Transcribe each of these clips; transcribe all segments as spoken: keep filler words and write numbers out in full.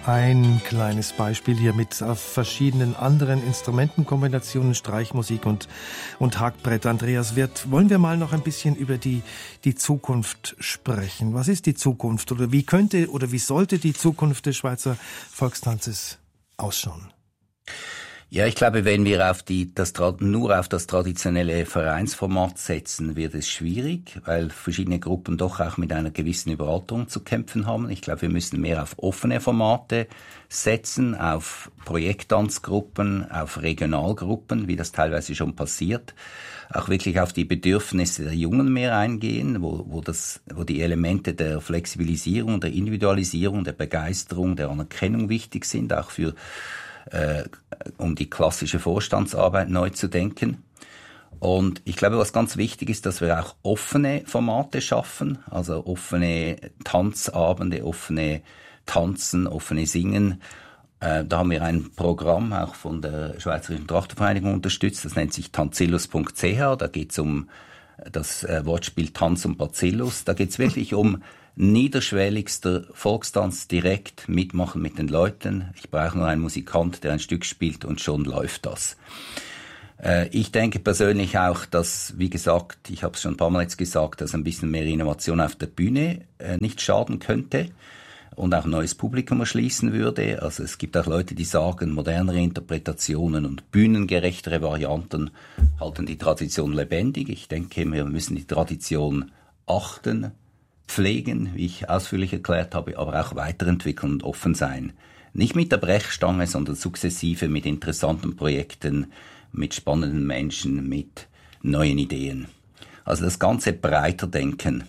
Ein kleines Beispiel hier mit verschiedenen anderen Instrumentenkombinationen, Streichmusik und, und Hackbrett. Andreas Wirth, wollen wir mal noch ein bisschen über die, die Zukunft sprechen? Was ist die Zukunft oder wie könnte oder wie sollte die Zukunft des Schweizer Volkstanzes ausschauen? Ja, ich glaube, wenn wir auf die, das, nur auf das traditionelle Vereinsformat setzen, wird es schwierig, weil verschiedene Gruppen doch auch mit einer gewissen Überalterung zu kämpfen haben. Ich glaube, wir müssen mehr auf offene Formate setzen, auf Projekttanzgruppen, auf Regionalgruppen, wie das teilweise schon passiert. Auch wirklich auf die Bedürfnisse der Jungen mehr eingehen, wo, wo das, wo die Elemente der Flexibilisierung, der Individualisierung, der Begeisterung, der Anerkennung wichtig sind, auch für Äh, um die klassische Vorstandsarbeit neu zu denken. Und ich glaube, was ganz wichtig ist, dass wir auch offene Formate schaffen, also offene Tanzabende, offene Tanzen, offene Singen. Äh, da haben wir ein Programm auch von der Schweizerischen Trachtenvereinigung unterstützt, das nennt sich tanzillus punkt c h. Da geht es um das äh, Wortspiel Tanz und Bacillus. Da geht es wirklich um niederschwelligster Volkstanz, direkt mitmachen mit den Leuten. Ich brauche nur einen Musikant, der ein Stück spielt und schon läuft das. Äh, ich denke persönlich auch, dass, wie gesagt, ich habe es schon ein paar Mal jetzt gesagt, dass ein bisschen mehr Innovation auf der Bühne äh, nicht schaden könnte und auch ein neues Publikum erschließen würde. Also es gibt auch Leute, die sagen, modernere Interpretationen und bühnengerechtere Varianten halten die Tradition lebendig. Ich denke, wir müssen die Tradition achten, pflegen, wie ich ausführlich erklärt habe, aber auch weiterentwickeln und offen sein. Nicht mit der Brechstange, sondern sukzessive mit interessanten Projekten, mit spannenden Menschen, mit neuen Ideen. Also das Ganze breiter denken.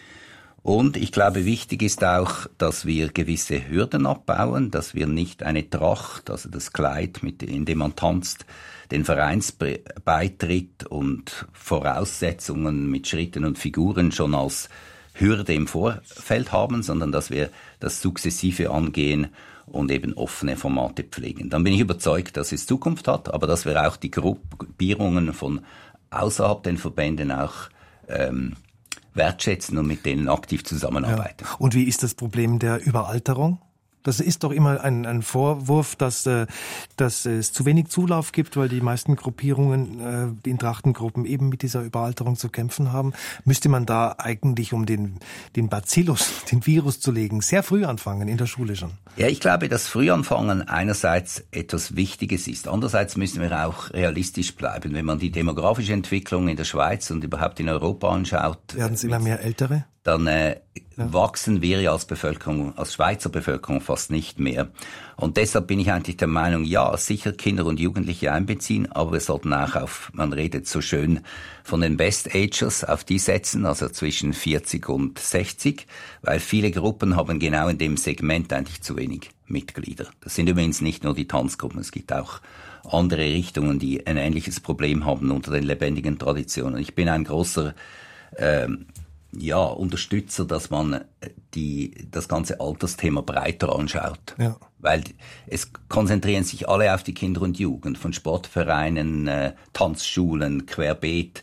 Und ich glaube, wichtig ist auch, dass wir gewisse Hürden abbauen, dass wir nicht eine Tracht, also das Kleid, mit, in dem man tanzt, den Vereinsbeitritt und Voraussetzungen mit Schritten und Figuren schon als Hürde im Vorfeld haben, sondern dass wir das sukzessive angehen und eben offene Formate pflegen. Dann bin ich überzeugt, dass es Zukunft hat, aber dass wir auch die Gruppierungen von außerhalb den Verbänden auch ähm, wertschätzen und mit denen aktiv zusammenarbeiten. Ja. Und wie ist das Problem der Überalterung? Das ist doch immer ein, ein Vorwurf, dass, äh, dass es zu wenig Zulauf gibt, weil die meisten Gruppierungen, äh, die in Trachtengruppen eben mit dieser Überalterung zu kämpfen haben. Müsste man da eigentlich, um den, den Bacillus, den Virus zu legen, sehr früh anfangen, in der Schule schon? Ja, ich glaube, dass Frühanfangen einerseits etwas Wichtiges ist. Andererseits müssen wir auch realistisch bleiben. Wenn man die demografische Entwicklung in der Schweiz und überhaupt in Europa anschaut, werden es immer mehr Ältere? Dann äh, ja. wachsen wir ja als Bevölkerung, als Schweizer Bevölkerung fast nicht mehr. Und deshalb bin ich eigentlich der Meinung, ja, sicher Kinder und Jugendliche einbeziehen, aber wir sollten auch auf, man redet so schön von den Best-Agers, auf die setzen, also zwischen vierzig und sechzig, weil viele Gruppen haben genau in dem Segment eigentlich zu wenig Mitglieder. Das sind übrigens nicht nur die Tanzgruppen, es gibt auch andere Richtungen, die ein ähnliches Problem haben unter den lebendigen Traditionen. Ich bin ein großer ähm, ja, Unterstützer, dass man die, das ganze Altersthema breiter anschaut. Ja. Weil es konzentrieren sich alle auf die Kinder und Jugend, von Sportvereinen, äh, Tanzschulen, querbeet.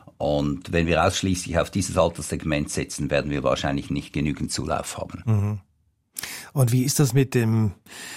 Und wenn wir ausschließlich auf dieses Alterssegment setzen, werden wir wahrscheinlich nicht genügend Zulauf haben. Mhm. Und wie ist das mit dem,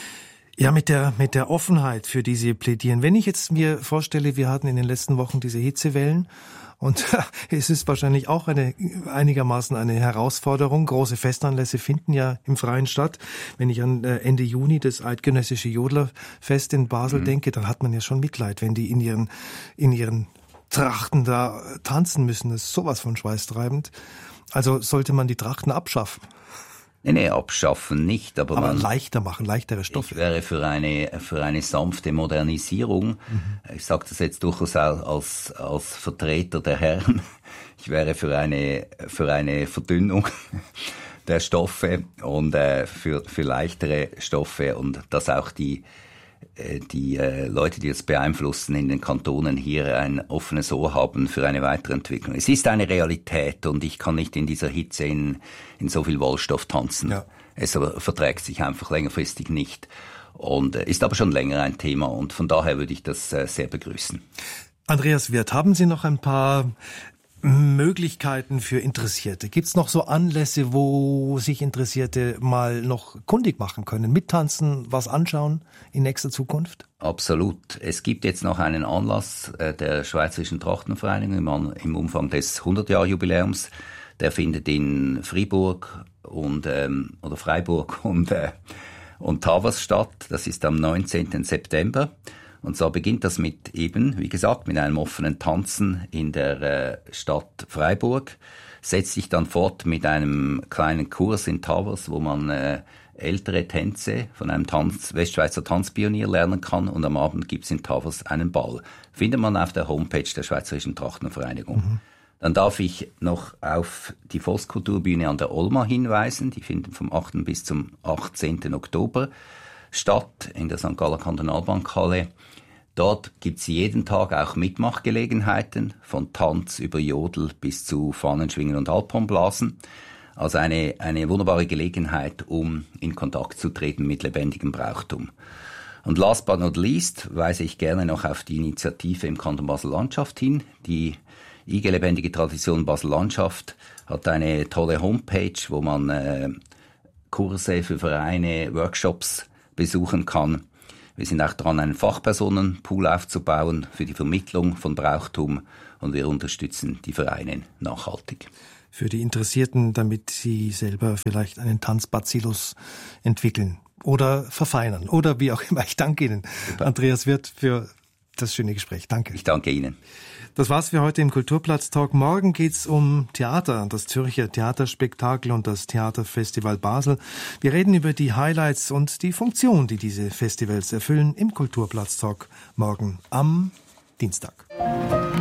ja, mit der, mit der Offenheit, für die Sie plädieren? Wenn ich jetzt mir vorstelle, wir hatten in den letzten Wochen diese Hitzewellen, und es ist wahrscheinlich auch eine einigermaßen eine Herausforderung. Große Festanlässe finden ja im Freien statt. Wenn ich an Ende Juni das Eidgenössische Jodlerfest in Basel mhm. denke, dann hat man ja schon Mitleid, wenn die in ihren in ihren Trachten da tanzen müssen. Das ist sowas von schweißtreibend. Also sollte man die Trachten abschaffen. Nee, nee, abschaffen nicht, aber, aber man leichter machen, leichtere Stoffe. Ich wäre für eine für eine sanfte Modernisierung. Mhm. Ich sage das jetzt durchaus als als Vertreter der Herren. Ich wäre für eine für eine Verdünnung der Stoffe und äh, für für leichtere Stoffe und dass auch die die äh, Leute, die das beeinflussen in den Kantonen, hier ein offenes Ohr haben für eine Weiterentwicklung. Es ist eine Realität und ich kann nicht in dieser Hitze in, in so viel Wollstoff tanzen. Ja. Es aber verträgt sich einfach längerfristig nicht und äh, ist aber schon länger ein Thema und von daher würde ich das äh, sehr begrüßen. Andreas Wirth, haben Sie noch ein paar Möglichkeiten für Interessierte? Gibt es noch so Anlässe, wo sich Interessierte mal noch kundig machen können? Mittanzen, was anschauen in nächster Zukunft? Absolut. Es gibt jetzt noch einen Anlass äh, der Schweizerischen Trachtenvereinigung im, im Umfang des hundert-Jahr-Jubiläums. Der findet in Fribourg und, ähm, oder Freiburg und, äh, und Tavers statt. Das ist am neunzehnten September. Und zwar beginnt das mit eben, wie gesagt, mit einem offenen Tanzen in der äh, Stadt Freiburg, setzt sich dann fort mit einem kleinen Kurs in Tavers, wo man äh, ältere Tänze von einem Tanz, Westschweizer Tanzpionier lernen kann, und am Abend gibt's in Tavers einen Ball. Findet man auf der Homepage der Schweizerischen Trachtenvereinigung. Mhm. Dann darf ich noch auf die Volkskulturbühne an der Olma hinweisen. Die finden vom achten bis zum achtzehnten Oktober statt in der Sankt Galler Kantonalbankhalle. Dort gibt's jeden Tag auch Mitmachgelegenheiten, von Tanz über Jodel bis zu Fahnenschwingen und Alphornblasen. Also eine, eine wunderbare Gelegenheit, um in Kontakt zu treten mit lebendigem Brauchtum. Und last but not least weise ich gerne noch auf die Initiative im Kanton Basel-Landschaft hin. Die I G Lebendige Tradition Basel-Landschaft hat eine tolle Homepage, wo man äh, Kurse für Vereine, Workshops besuchen kann. Wir sind auch dran, einen Fachpersonenpool aufzubauen für die Vermittlung von Brauchtum, und wir unterstützen die Vereine nachhaltig. Für die Interessierten, damit sie selber vielleicht einen Tanzbacillus entwickeln oder verfeinern oder wie auch immer. Ich danke Ihnen, Super. Andreas Wirth, für das schöne Gespräch. Danke. Ich danke Ihnen. Das war's für heute im Kulturplatz-Talk. Morgen geht's um Theater, das Zürcher Theaterspektakel und das Theaterfestival Basel. Wir reden über die Highlights und die Funktion, die diese Festivals erfüllen, im Kulturplatz-Talk morgen am Dienstag.